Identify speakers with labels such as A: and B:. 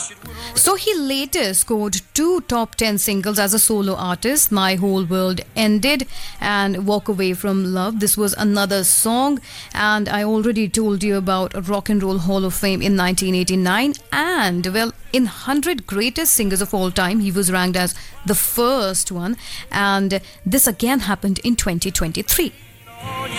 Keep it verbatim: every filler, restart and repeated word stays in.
A: So he later scored two top ten singles as a solo artist, My Whole World Ended and Walk Away from Love. This was another song, and I already told you about Rock and Roll Hall of Fame in nineteen eighty-nine, and well, in one hundred greatest singers of all time, he was ranked as the first one, and this again happened in twenty twenty-three.